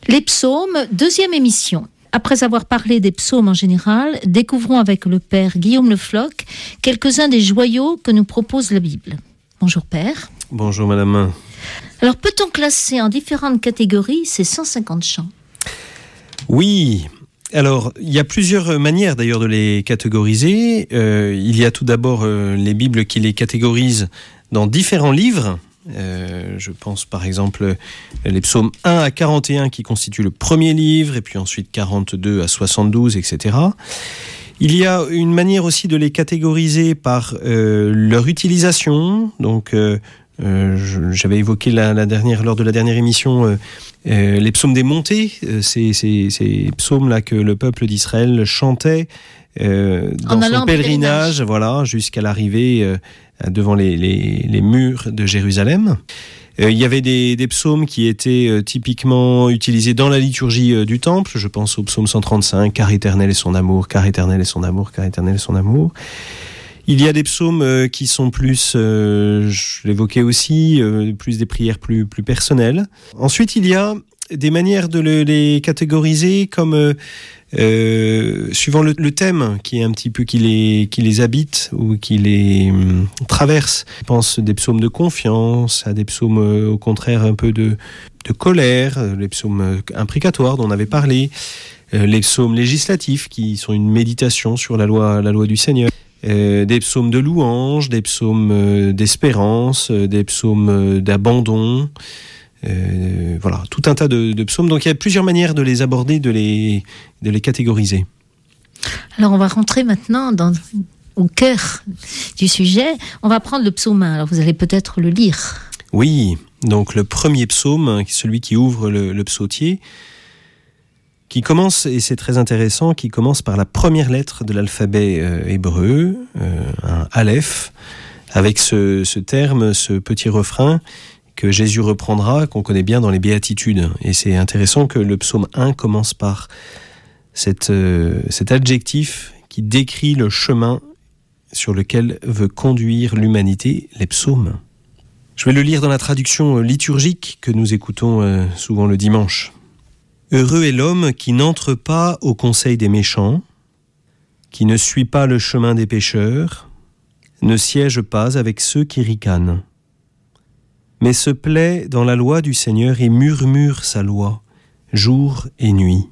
Les psaumes, deuxième émission. Après avoir parlé des psaumes en général, découvrons avec le Père Guillaume Le Floch quelques-uns des joyaux que nous propose la Bible. Bonjour Père. Bonjour Madame. Alors peut-on classer en différentes catégories ces 150 chants ? Oui, alors il y a plusieurs manières d'ailleurs de les catégoriser. Il y a tout d'abord les Bibles qui les catégorisent dans différents livres. Je pense par exemple les psaumes 1 à 41 qui constituent le premier livre, et puis ensuite 42 à 72, etc. Il y a une manière aussi de les catégoriser par leur utilisation. Donc, j'avais évoqué lors de la dernière émission les psaumes des montées, ces psaumes-là que le peuple d'Israël chantait dans son pèlerinage, voilà, jusqu'à l'arrivée devant les murs de Jérusalem. Il y avait des psaumes qui étaient typiquement utilisés dans la liturgie du temple. Je pense au psaume 135, « Car éternel est son amour, car éternel est son amour, car éternel est son amour ». Il y a des psaumes qui sont plus, je l'évoquais aussi, plus des prières plus personnelles. Ensuite, il y a des manières de les catégoriser comme suivant le thème qui est un petit peu qui les habite ou qui les traverse. Je pense des psaumes de confiance, à des psaumes au contraire un peu de colère, les psaumes imprécatoires dont on avait parlé, les psaumes législatifs qui sont une méditation sur la loi du Seigneur. Des psaumes de louange, des psaumes d'espérance, des psaumes d'abandon, voilà, tout un tas de psaumes. Donc il y a plusieurs manières de les aborder, de les catégoriser. Alors on va rentrer maintenant au cœur du sujet. On va prendre le psaume 1. Alors vous allez peut-être le lire. Oui, donc le premier psaume, celui qui ouvre le psautier, qui commence, et c'est très intéressant, qui commence par la première lettre de l'alphabet hébreu, un Aleph, avec ce terme, ce petit refrain que Jésus reprendra, qu'on connaît bien dans les Béatitudes. Et c'est intéressant que le psaume 1 commence par cet adjectif qui décrit le chemin sur lequel veut conduire l'humanité, les psaumes. Je vais le lire dans la traduction liturgique que nous écoutons souvent le dimanche. Heureux est l'homme qui n'entre pas au conseil des méchants, qui ne suit pas le chemin des pécheurs, ne siège pas avec ceux qui ricanent, mais se plaît dans la loi du Seigneur et murmure sa loi, jour et nuit.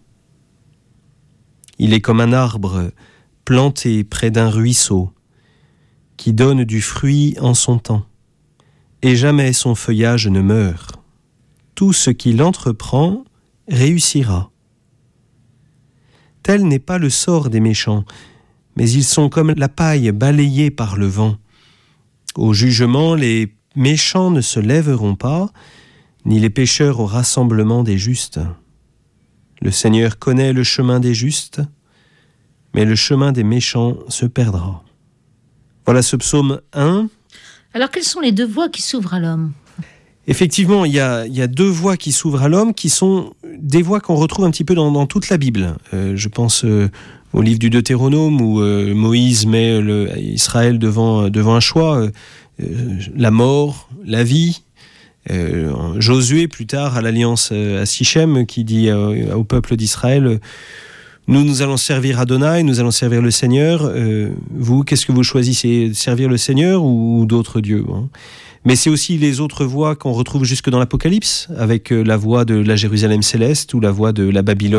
Il est comme un arbre planté près d'un ruisseau, qui donne du fruit en son temps, et jamais son feuillage ne meurt. Tout ce qu'il entreprend réussira. Tel n'est pas le sort des méchants, mais ils sont comme la paille balayée par le vent. Au jugement, les méchants ne se lèveront pas, ni les pécheurs au rassemblement des justes. Le Seigneur connaît le chemin des justes, mais le chemin des méchants se perdra. Voilà ce psaume 1. Alors quelles sont les deux voies qui s'ouvrent à l'homme ? Effectivement, il y a deux voies qui s'ouvrent à l'homme, qui sont des voies qu'on retrouve un petit peu dans toute la Bible. Je pense au livre du Deutéronome où Moïse met Israël devant un choix, la mort, la vie. Josué, plus tard, à l'alliance à Sichem, qui dit au peuple d'Israël, nous allons servir Adonai, nous allons servir le Seigneur. Vous, qu'est-ce que vous choisissez, servir le Seigneur ou d'autres dieux, hein? Mais c'est aussi les autres voix qu'on retrouve jusque dans l'Apocalypse, avec la voix de la Jérusalem céleste ou la voix de la Babylone